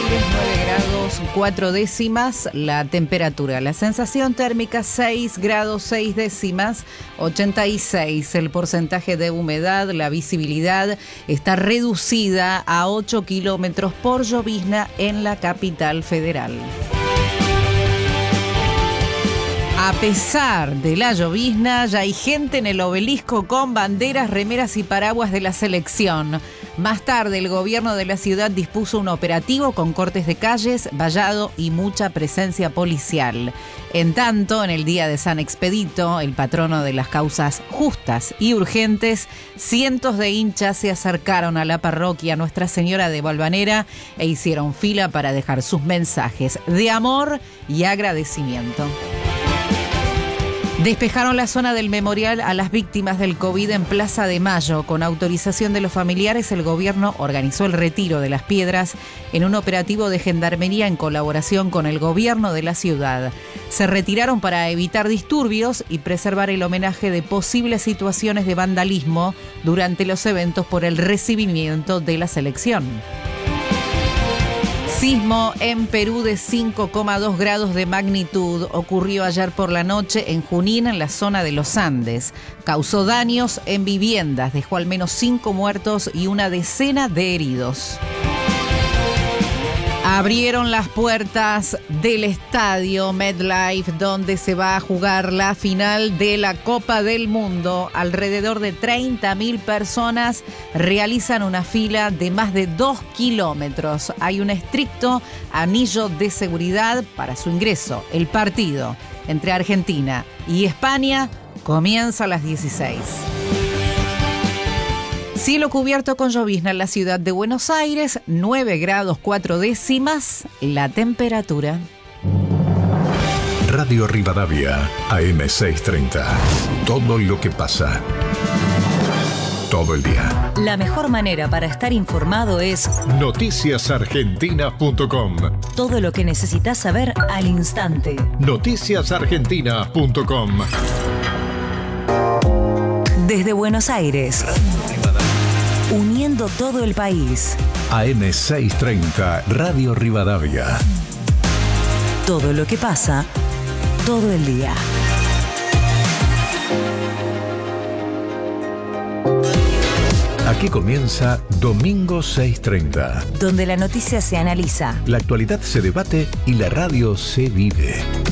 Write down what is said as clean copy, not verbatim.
Aires, 9 grados 4 décimas la temperatura. La sensación térmica 6 grados 6 décimas, 86 el porcentaje de humedad. La visibilidad está reducida a 8 kilómetros por llovizna en la capital federal. A pesar de la llovizna, ya hay gente en el obelisco con banderas, remeras y paraguas de la selección. Más tarde, el gobierno de la ciudad dispuso un operativo con cortes de calles, vallado y mucha presencia policial. En tanto, en el día de San Expedito, el patrono de las causas justas y urgentes, cientos de hinchas se acercaron a la parroquia Nuestra Señora de Valvanera e hicieron fila para dejar sus mensajes de amor y agradecimiento. Despejaron la zona del memorial a las víctimas del COVID en Plaza de Mayo. Con autorización de los familiares, el gobierno organizó el retiro de las piedras en un operativo de gendarmería en colaboración con el gobierno de la ciudad. Se retiraron para evitar disturbios y preservar el homenaje de posibles situaciones de vandalismo durante los eventos por el recibimiento de la selección. Sismo en Perú de 5,2 grados de magnitud ocurrió ayer por la noche en Junín, en la zona de los Andes. Causó daños en viviendas, dejó al menos 5 muertos y una decena de heridos. Abrieron las puertas del estadio MetLife, donde se va a jugar la final de la Copa del Mundo. Alrededor de 30.000 personas realizan una fila de más de 2 kilómetros. Hay un estricto anillo de seguridad para su ingreso. El partido entre Argentina y España comienza a las 16. Cielo cubierto con llovizna en la ciudad de Buenos Aires, 9 grados 4 décimas la temperatura. Radio Rivadavia, AM630. Todo lo que pasa. Todo el día. La mejor manera para estar informado es noticiasargentina.com. Todo lo que necesitas saber al instante. Noticiasargentina.com. Desde Buenos Aires. Uniendo todo el país. AM630, Radio Rivadavia. Todo lo que pasa, todo el día. Aquí comienza Domingo 630. Donde la noticia se analiza. La actualidad se debate y la radio se vive.